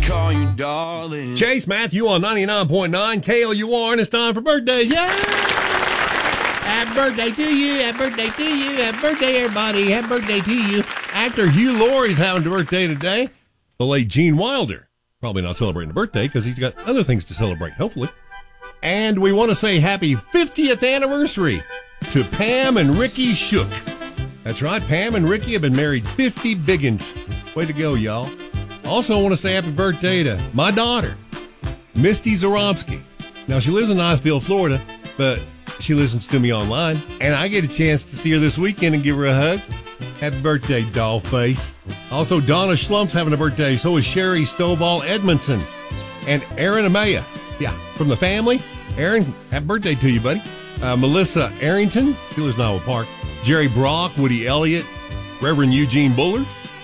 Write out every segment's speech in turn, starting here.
call you darling. Chase Matthew on 99.9 KLUR, and it's time for birthdays. Yeah! Happy birthday to you. Happy birthday to you. Happy birthday, everybody. Happy birthday to you. Actor Hugh Laurie's having a birthday today. The late Gene Wilder. Probably not celebrating a birthday because he's got other things to celebrate, hopefully. And we want to say happy 50th anniversary to Pam and Ricky Shook. That's right, Pam and Ricky have been married 50 biggins. Way to go, y'all. Also want to say happy birthday to my daughter, Misty Zaromsky. Now, she lives in Niceville, Florida, but she listens to me online, and I get a chance to see her this weekend and give her a hug. Happy birthday, doll face. Also, Donna Schlump's having a birthday. So is Sherry Stovall Edmondson and Aaron Amaya. Yeah, from the family. Aaron, happy birthday to you, buddy. Melissa Arrington, she lives in Iowa Park. Jerry Brock, Woody Elliott, Reverend Eugene Bullard,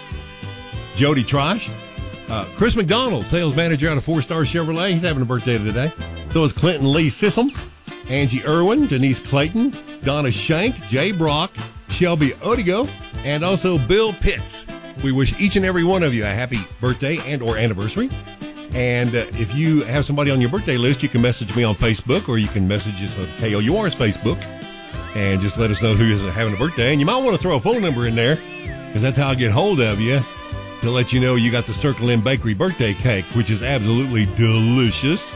Jody Trosh, Chris McDonald, sales manager out of 4-Star Chevrolet. He's having a birthday today. So is Clinton Lee Sissom, Angie Irwin, Denise Clayton, Donna Shank, Jay Brock, Shelby Odigo, and also Bill Pitts. We wish each and every one of you a happy birthday and or anniversary. And if you have somebody on your birthday list, you can message me on Facebook, or you can message us on KLUR's Facebook and just let us know who is having a birthday. And you might want to throw a phone number in there, because that's how I get hold of you, to let you know you got the Circle Inn Bakery birthday cake, which is absolutely delicious.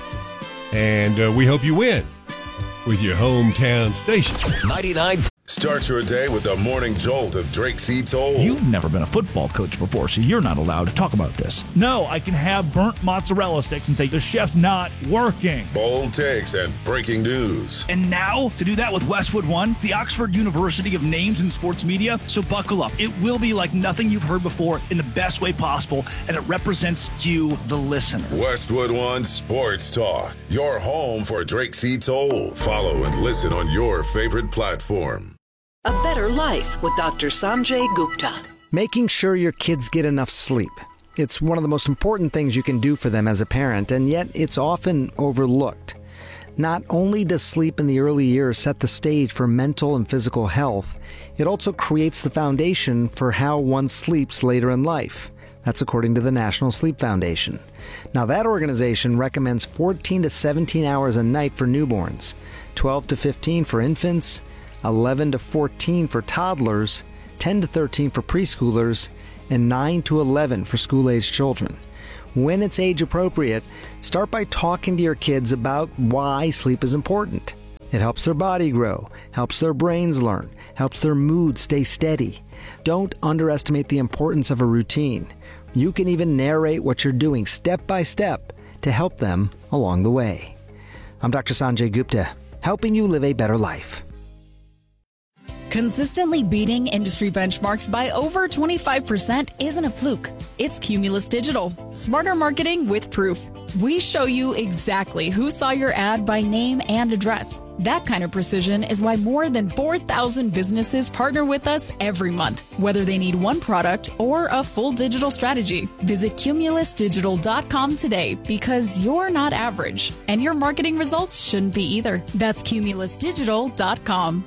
And we hope you win with your hometown station. 99. Start your day with the morning jolt of Drake C. Toll. You've never been a football coach before, so you're not allowed to talk about this. No, I can have burnt mozzarella sticks and say the chef's not working. Bold takes and breaking news. And now, to do that with Westwood One, the Oxford University of Names in Sports Media. So buckle up. It will be like nothing you've heard before in the best way possible, and it represents you, the listener. Westwood One Sports Talk, your home for Drake C. Toll. Follow and listen on your favorite platform. A Better Life with Dr. Sanjay Gupta. Making sure your kids get enough sleep. It's one of the most important things you can do for them as a parent, and yet it's often overlooked. Not only does sleep in the early years set the stage for mental and physical health, it also creates the foundation for how one sleeps later in life. That's according to the National Sleep Foundation. Now, that organization recommends 14 to 17 hours a night for newborns, 12 to 15 for infants, 11 to 14 for toddlers, 10 to 13 for preschoolers, and 9 to 11 for school-aged children. When it's age appropriate, start by talking to your kids about why sleep is important. It helps their body grow, helps their brains learn, helps their mood stay steady. Don't underestimate the importance of a routine. You can even narrate what you're doing step by step to help them along the way. I'm Dr. Sanjay Gupta, helping you live a better life. Consistently beating industry benchmarks by over 25% isn't a fluke. It's Cumulus Digital. Smarter marketing with proof. We show you exactly who saw your ad by name and address. That kind of precision is why more than 4,000 businesses partner with us every month, whether they need one product or a full digital strategy. Visit cumulusdigital.com today, because you're not average, and your marketing results shouldn't be either. That's cumulusdigital.com.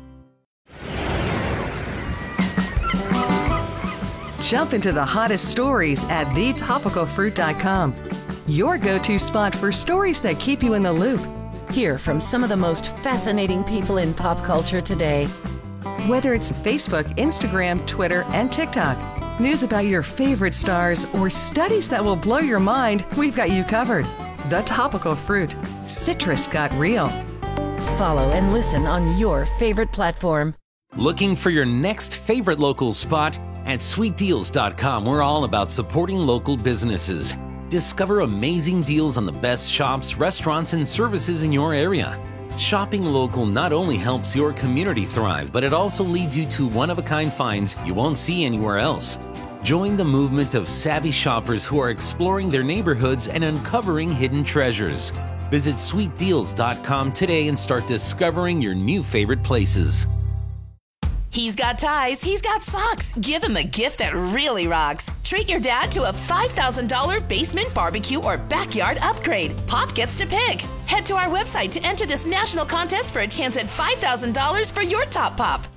Jump into the hottest stories at thetopicalfruit.com. Your go-to spot for stories that keep you in the loop. Hear from some of the most fascinating people in pop culture today. Whether it's Facebook, Instagram, Twitter, and TikTok, news about your favorite stars, or studies that will blow your mind, we've got you covered. The Topical Fruit. Citrus got real. Follow and listen on your favorite platform. Looking for your next favorite local spot? At sweetdeals.com, we're all about supporting local businesses. Discover amazing deals on the best shops, restaurants, and services in your area. Shopping local not only helps your community thrive, but it also leads you to one-of-a-kind finds you won't see anywhere else. Join the movement of savvy shoppers who are exploring their neighborhoods and uncovering hidden treasures. Visit sweetdeals.com today and start discovering your new favorite places. He's got ties, he's got socks. Give him a gift that really rocks. Treat your dad to a $5,000 basement barbecue or backyard upgrade. Pop gets to pick. Head to our website to enter this national contest for a chance at $5,000 for your top pop.